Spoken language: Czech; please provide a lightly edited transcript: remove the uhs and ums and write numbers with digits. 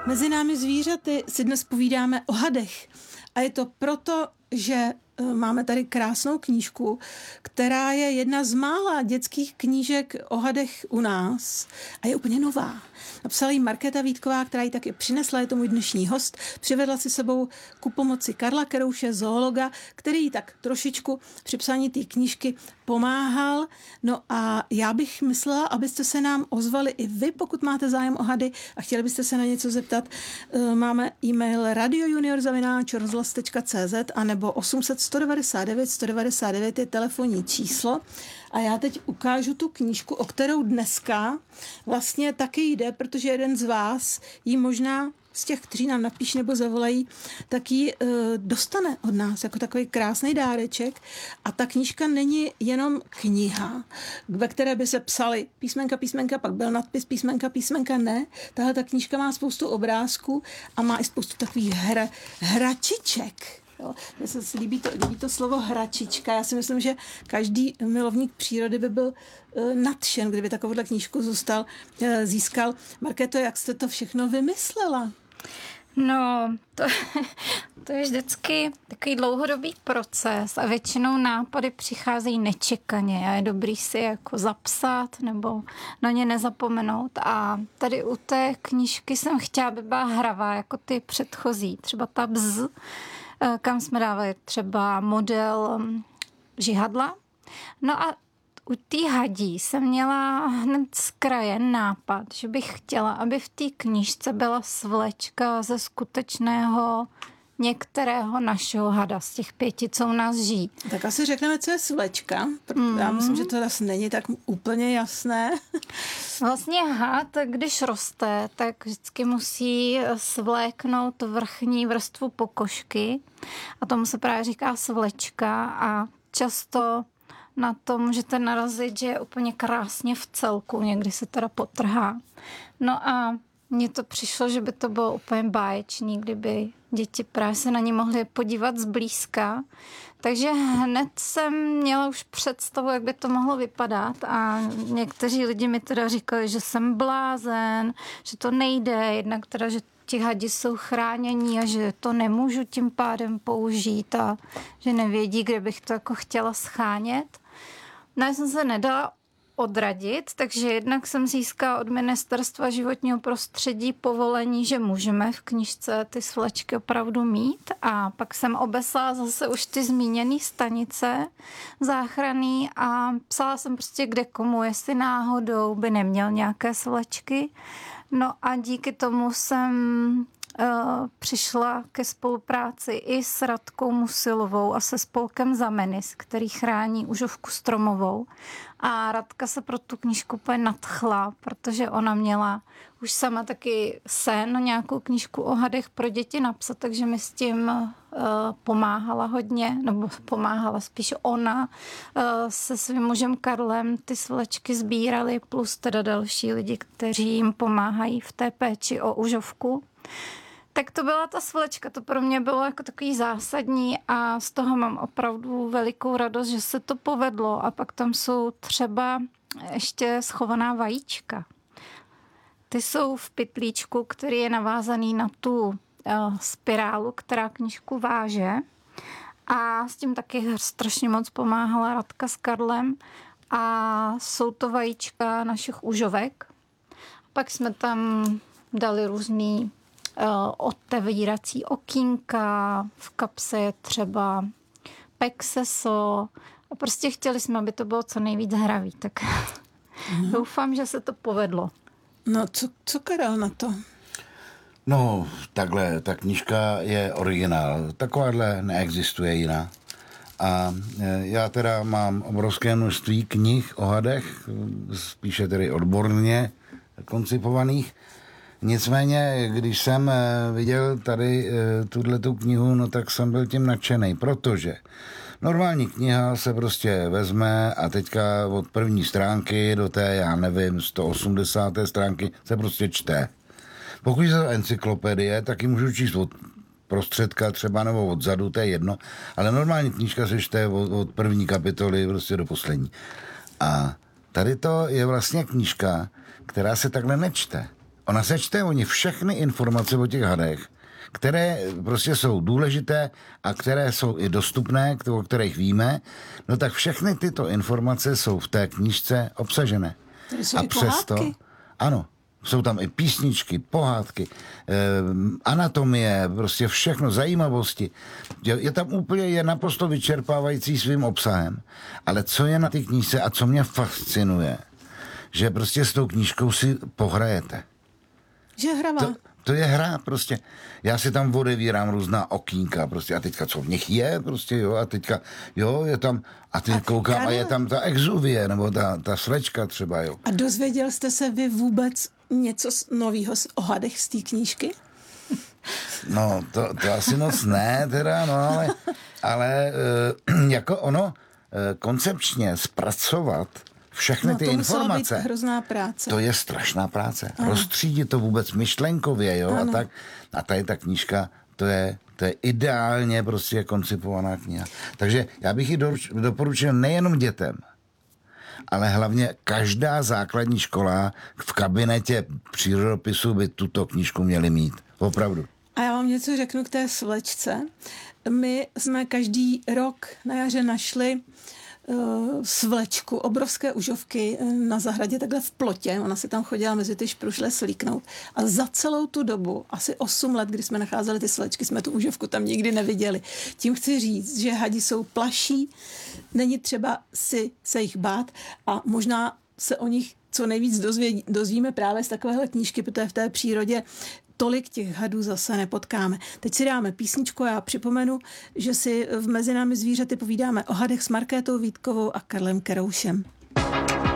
Mezi námi zvířaty si dnes povídáme o hadech. A je to proto, že máme tady krásnou knížku, která je jedna z mála dětských knížek o hadech u nás a je úplně nová. Napsala ji Markéta Vítková, která ji taky přinesla, je to můj dnešní host. Přivedla si sebou ku pomoci Karla Kerouše, zoologa, který jí tak trošičku při psaní té knížky pomáhal. No a já bych myslela, abyste se nám ozvali i vy, pokud máte zájem o hady a chtěli byste se na něco zeptat. Máme e-mail radiojunior@rozhlas.cz a nebo 800 199 199 je telefonní číslo. A já teď ukážu tu knížku, o kterou dneska vlastně taky jde, protože jeden z vás ji možná z těch, kteří nám napíší nebo zavolají, tak ji dostane od nás jako takový krásný dáreček. A ta knížka není jenom kniha, ve které by se psaly písmenka, pak byl nadpis písmenka, ne. Tahle ta knížka má spoustu obrázků a má i spoustu takových hračiček. Jo. Mně se líbí to slovo hračička. Já si myslím, že každý milovník přírody by byl nadšen, kdyby takovouhle knížku získal. Markéto, jak jste to všechno vymyslela? No, to je vždycky takový dlouhodobý proces a většinou nápady přicházejí nečekaně a je dobrý si jako zapsat nebo na ně nezapomenout. A tady u té knížky jsem chtěla, aby byla hravá jako ty předchozí, třeba ta Bz, kam jsme dávali třeba model žihadla. No a u té hadí jsem měla hned z kraje nápad, že bych chtěla, aby v té knížce byla svlečka ze skutečného některého našeho hada z těch 5, co u nás žijí. Tak asi řekneme, co je svlečka. Já myslím, že to zase není tak úplně jasné. Vlastně had, když roste, tak vždycky musí svléknout vrchní vrstvu pokožky a tomu se právě říká svlečka a často na to můžete narazit, že je úplně krásně v celku, někdy se teda potrhá. No a mně to přišlo, že by to bylo úplně báječný, kdyby děti právě se na ní mohly podívat zblízka. Takže hned jsem měla už představu, jak by to mohlo vypadat a někteří lidi mi teda říkali, že jsem blázen, že to nejde, jednak teda, že ti hadi jsou chránění a že to nemůžu tím pádem použít a že nevědí, kde bych to jako chtěla schánět. No já jsem se nedala odradit, takže jednak jsem získala od Ministerstva životního prostředí povolení, že můžeme v knížce ty svlečky opravdu mít a pak jsem obeslala zase už ty zmíněné stanice záchranný a psala jsem prostě kde komu, jestli náhodou by neměl nějaké svlečky. No a díky tomu jsem přišla ke spolupráci i s Radkou Musilovou a se spolkem Zamenis, který chrání užovku stromovou. A Radka se pro tu knížku úplně nadchla, protože ona měla už sama taky sen nějakou knížku o hadech pro děti napsat, takže mi s tím pomáhala hodně, nebo pomáhala spíš ona se svým mužem Karlem ty svlečky sbírali, plus teda další lidi, kteří jim pomáhají v té péči o užovku. Tak to byla ta svlečka, to pro mě bylo jako takový zásadní a z toho mám opravdu velikou radost, že se to povedlo a pak tam jsou třeba ještě schovaná vajíčka. Ty jsou v pytlíčku, který je navázaný na tu spirálu, která knížku váže a s tím taky strašně moc pomáhala Radka s Karlem a jsou to vajíčka našich užovek. Pak jsme tam dali různý otevírací okýnka, v kapse je třeba pexeso a prostě chtěli jsme, aby to bylo co nejvíc hravý, tak doufám, že se to povedlo. No, co Karel na to? No, takhle, ta knížka je originál, takováhle neexistuje jiná. A já teda mám obrovské množství knih o hadech, spíše tedy odborně koncipovaných. Nicméně, když jsem viděl tady tuhletu knihu, no tak jsem byl tím nadšenej, protože normální kniha se prostě vezme a teďka od první stránky do té, já nevím, 180. stránky se prostě čte. Pokud je to encyklopedie, tak ji můžu číst od prostředka třeba nebo odzadu, to je jedno, ale normální knížka se čte od první kapitoly prostě do poslední. A tady to je vlastně knížka, která se takhle nečte. ona se čte oni všechny informace o těch hadech, které prostě jsou důležité a které jsou i dostupné, o kterých víme, no tak všechny tyto informace jsou v té knížce obsažené. Tady jsou a i přesto, pohádky. ano, jsou tam i písničky, pohádky, anatomie, prostě všechno, zajímavosti. Je tam úplně, je naprosto vyčerpávající svým obsahem. Ale co je na té knížce a co mě fascinuje, že prostě s tou knížkou si pohrajete. Že hravá. To je hra prostě. Já si tam odevírám různá okýnka prostě a teďka co v nich je prostě, jo, a teďka, jo, je tam, a teď koukám a je tam ta exuvie, nebo ta slečka třeba, jo. A dozvěděl jste se vy vůbec něco novýho o hadech z té knížky? No, to asi moc ne, teda, no, ale jako ono koncepčně zpracovat všechny ty informace. Být hrozná práce. To je strašná práce. Ano. Rozstřídit to vůbec myšlenkově, jo, ano. A tak. A tady ta knížka, to je ideálně prostě koncipovaná kniha. Takže já bych ji doporučil nejenom dětem, ale hlavně každá základní škola v kabinetě přírodopisu by tuto knížku měli mít. Opravdu. A já vám něco řeknu k té slečce. My jsme každý rok na jaře našli svlečku, obrovské užovky na zahradě, takhle v plotě. Ona si tam chodila mezi ty šprušle slíknout. A za celou tu dobu, asi 8 let, kdy jsme nacházeli ty svlečky, jsme tu užovku tam nikdy neviděli. Tím chci říct, že hadi jsou plaší, není třeba si se jich bát a možná se o nich co nejvíc dozvíme právě z takovéhle knížky, protože v té přírodě tolik těch hadů zase nepotkáme. Teď si dáme písničku a já připomenu, že si v Mezi námi zvířaty povídáme o hadech s Markétou Vítkovou a Karlem Keroušem.